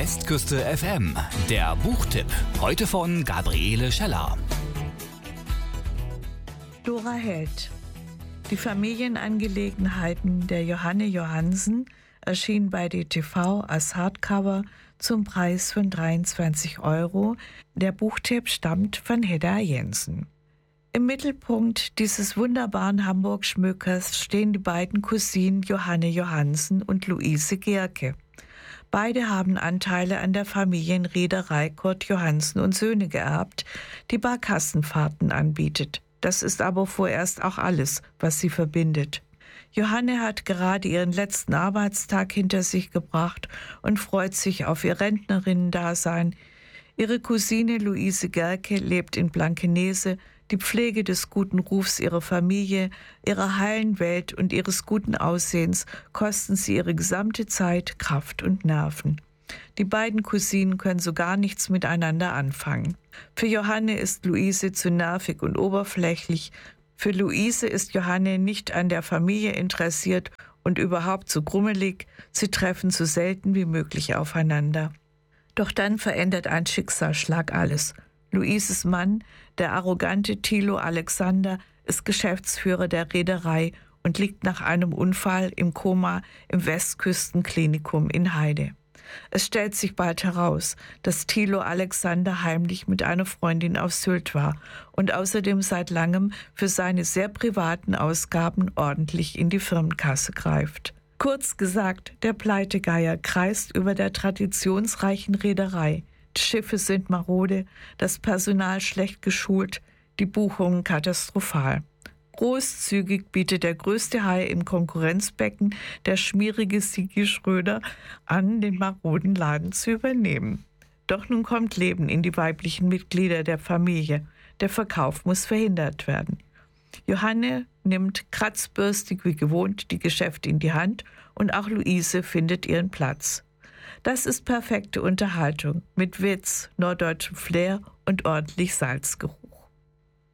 Westküste FM, der Buchtipp. Heute von Gabriele Scheller. Dora Held. Die Familienangelegenheiten der Johanne Johansen erschien bei DTV als Hardcover zum Preis von 23 €. Der Buchtipp stammt von Hedda Jensen. Im Mittelpunkt dieses wunderbaren Hamburg-Schmückers stehen die beiden Cousinen Johanne Johansen und Luise Gerke. Beide haben Anteile an der Familienreederei Kurt Johansen und Söhne geerbt, die Barkassenfahrten anbietet. Das ist aber vorerst auch alles, was sie verbindet. Johanne hat gerade ihren letzten Arbeitstag hinter sich gebracht und freut sich auf ihr Rentnerinnen-Dasein. Ihre Cousine Luise Gerke lebt in Blankenese. Die Pflege des guten Rufs ihrer Familie, ihrer heilen Welt und ihres guten Aussehens kosten sie ihre gesamte Zeit, Kraft und Nerven. Die beiden Cousinen können so gar nichts miteinander anfangen. Für Johanne ist Luise zu nervig und oberflächlich. Für Luise ist Johanne nicht an der Familie interessiert und überhaupt so grummelig. Sie treffen so selten wie möglich aufeinander. Doch dann verändert ein Schicksalsschlag alles. Luises Mann, der arrogante Thilo Alexander, ist Geschäftsführer der Reederei und liegt nach einem Unfall im Koma im Westküstenklinikum in Heide. Es stellt sich bald heraus, dass Thilo Alexander heimlich mit einer Freundin auf Sylt war und außerdem seit langem für seine sehr privaten Ausgaben ordentlich in die Firmenkasse greift. Kurz gesagt, der Pleitegeier kreist über der traditionsreichen Reederei. Die Schiffe sind marode, das Personal schlecht geschult, die Buchungen katastrophal. Großzügig bietet der größte Hai im Konkurrenzbecken, der schmierige Sigi Schröder, an, den maroden Laden zu übernehmen. Doch nun kommt Leben in die weiblichen Mitglieder der Familie. Der Verkauf muss verhindert werden. Johanne nimmt kratzbürstig wie gewohnt die Geschäfte in die Hand und auch Luise findet ihren Platz. Das ist perfekte Unterhaltung mit Witz, norddeutschem Flair und ordentlich Salzgeruch.